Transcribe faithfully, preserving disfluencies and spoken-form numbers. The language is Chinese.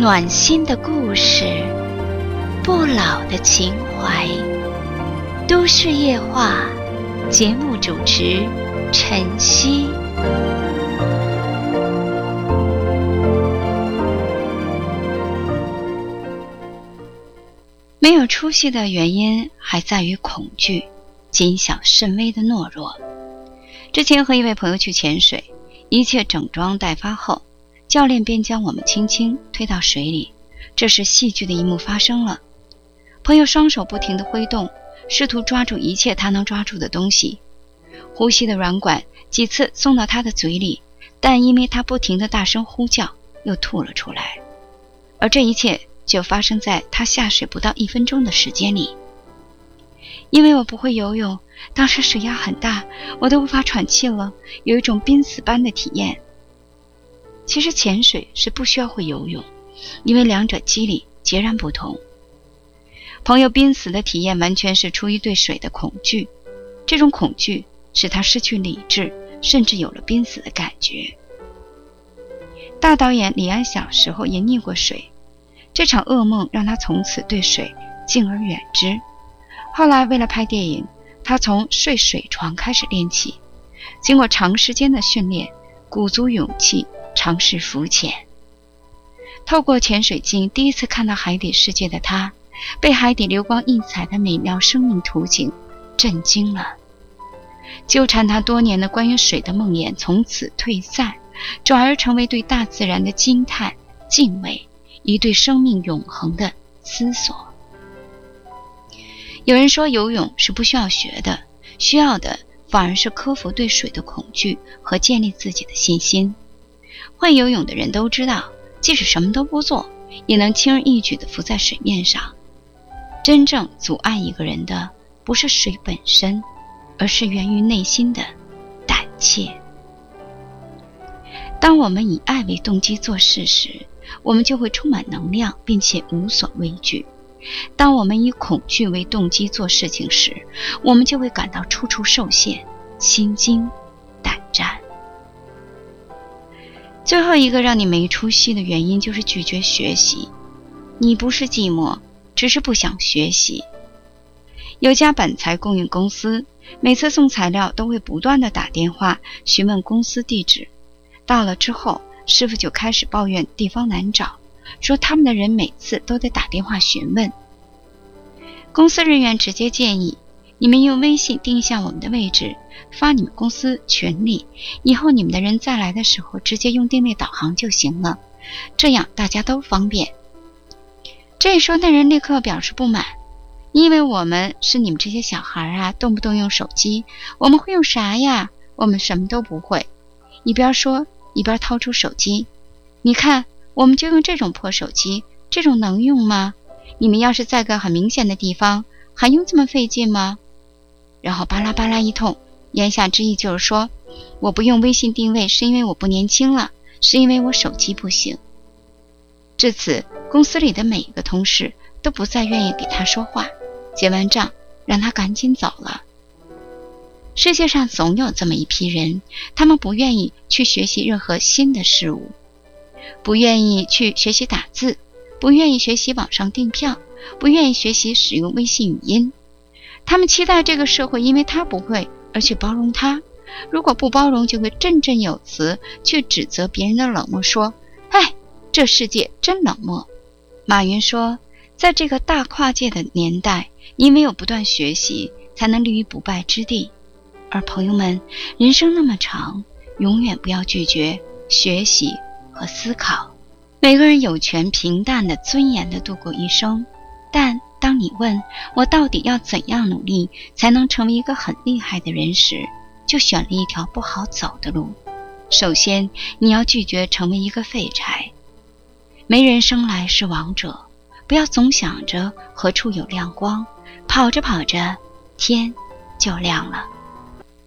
暖心的故事，不老的情怀。都市夜话节目主持晨曦。没有出息的原因还在于恐惧，谨小慎微的懦弱。之前和一位朋友去潜水，一切整装待发后，教练便将我们轻轻推到水里。这时戏剧的一幕发生了，朋友双手不停地挥动，试图抓住一切他能抓住的东西。呼吸的软管几次送到他的嘴里，但因为他不停地大声呼叫，又吐了出来。而这一切就发生在他下水不到一分钟的时间里。因为我不会游泳，当时水压很大，我都无法喘气了，有一种濒死般的体验。其实潜水是不需要会游泳，因为两者机理截然不同。朋友濒死的体验完全是出于对水的恐惧，这种恐惧使他失去理智，甚至有了濒死的感觉。大导演李安小时候也溺过水，这场噩梦让他从此对水敬而远之。后来为了拍电影，他从睡水床开始练起，经过长时间的训练，鼓足勇气尝试浮潜。透过潜水镜第一次看到海底世界的他，被海底流光溢彩的美妙生命图景震惊了。纠缠他多年的关于水的梦魇从此退散，转而成为对大自然的惊叹、敬畏，以对生命永恒的思索。有人说游泳是不需要学的，需要的反而是克服对水的恐惧和建立自己的信心。会游泳的人都知道，即使什么都不做，也能轻而易举地浮在水面上。真正阻碍一个人的不是水本身，而是源于内心的胆怯。当我们以爱为动机做事时，我们就会充满能量，并且无所畏惧。当我们以恐惧为动机做事情时，我们就会感到处处受限，心惊胆战。最后一个让你没出息的原因就是拒绝学习。你不是寂寞，只是不想学习。有家板材供应公司，每次送材料都会不断地打电话询问公司地址，到了之后，师傅就开始抱怨地方难找，说他们的人每次都得打电话询问。公司人员直接建议，你们用微信定下我们的位置，发你们公司群里，以后你们的人再来的时候直接用定位导航就行了，这样大家都方便。这时候那人立刻表示不满，你以为我们是你们这些小孩啊，动不动用手机，我们会用啥呀？我们什么都不会。一边说一边掏出手机，你看我们就用这种破手机，这种能用吗？你们要是在个很明显的地方，还用这么费劲吗？然后巴拉巴拉一通，言下之意就是说，我不用微信定位是因为我不年轻了，是因为我手机不行。至此，公司里的每一个同事都不再愿意给他说话，结完账让他赶紧走了。世界上总有这么一批人，他们不愿意去学习任何新的事物，不愿意去学习打字，不愿意学习网上订票，不愿意学习使用微信语音。他们期待这个社会因为他不会而去包容他，如果不包容，就会振振有词去指责别人的冷漠，说哎，这世界真冷漠。马云说，在这个大跨界的年代，因为有不断学习才能立于不败之地。而朋友们，人生那么长，永远不要拒绝学习和思考。每个人有权平淡的、尊严的度过一生，但当你问我到底要怎样努力才能成为一个很厉害的人时，就选了一条不好走的路。首先，你要拒绝成为一个废柴。没人生来是王者，不要总想着何处有亮光，跑着跑着天就亮了。